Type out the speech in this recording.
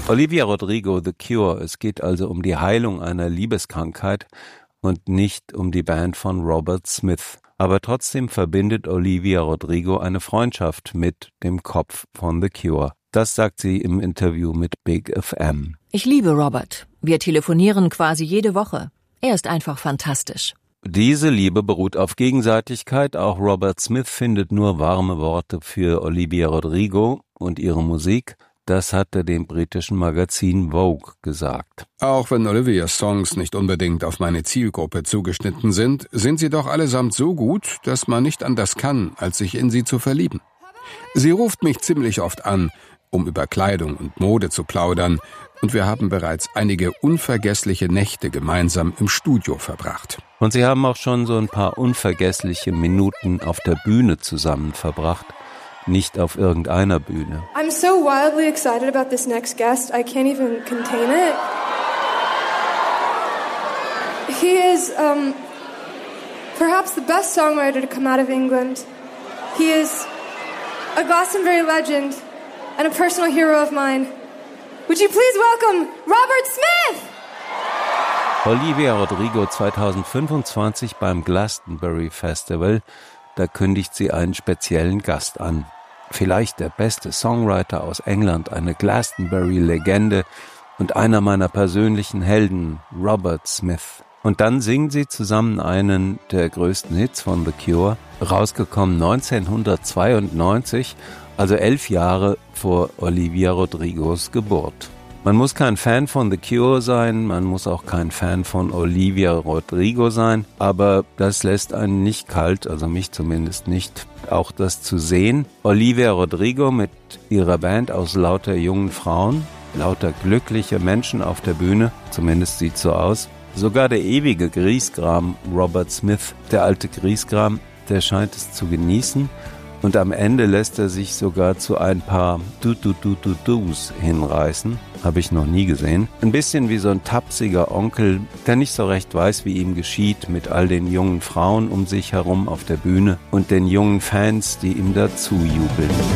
Olivia Rodrigo, The Cure. Es geht also um die Heilung einer Liebeskrankheit und nicht um die Band von Robert Smith. Aber trotzdem verbindet Olivia Rodrigo eine Freundschaft mit dem Kopf von The Cure. Das sagt sie im Interview mit Big FM. Ich liebe Robert. Wir telefonieren quasi jede Woche. Er ist einfach fantastisch. Diese Liebe beruht auf Gegenseitigkeit. Auch Robert Smith findet nur warme Worte für Olivia Rodrigo und ihre Musik. Das hat er dem britischen Magazin Vogue gesagt. Auch wenn Olivias Songs nicht unbedingt auf meine Zielgruppe zugeschnitten sind sie doch allesamt so gut, dass man nicht anders kann, als sich in sie zu verlieben. Sie ruft mich ziemlich oft an, um über Kleidung und Mode zu plaudern, und wir haben bereits einige unvergessliche Nächte gemeinsam im Studio verbracht. Und sie haben auch schon so ein paar unvergessliche Minuten auf der Bühne zusammen verbracht. Nicht auf irgendeiner Bühne. I'm so wildly excited about this next guest, I can't even contain it. He is perhaps the best songwriter to come out of England. He is a Glastonbury legend and a personal hero of mine. Would you please welcome Robert Smith? Olivia Rodrigo 2025 beim Glastonbury Festival. Da kündigt sie einen speziellen Gast an. Vielleicht der beste Songwriter aus England, eine Glastonbury-Legende und einer meiner persönlichen Helden, Robert Smith. Und dann singen sie zusammen einen der größten Hits von The Cure, rausgekommen 1992, also 11 Jahre vor Olivia Rodrigos Geburt. Man muss kein Fan von The Cure sein, man muss auch kein Fan von Olivia Rodrigo sein, aber das lässt einen nicht kalt, also mich zumindest nicht, auch das zu sehen. Olivia Rodrigo mit ihrer Band aus lauter jungen Frauen, lauter glückliche Menschen auf der Bühne, zumindest sieht so aus. Sogar der ewige Griesgram Robert Smith, der alte Griesgram, der scheint es zu genießen. Und am Ende lässt er sich sogar zu ein paar Du-Du-Du-Du-Dus hinreißen. Habe ich noch nie gesehen. Ein bisschen wie so ein tapsiger Onkel, der nicht so recht weiß, wie ihm geschieht, mit all den jungen Frauen um sich herum auf der Bühne und den jungen Fans, die ihm dazu jubeln.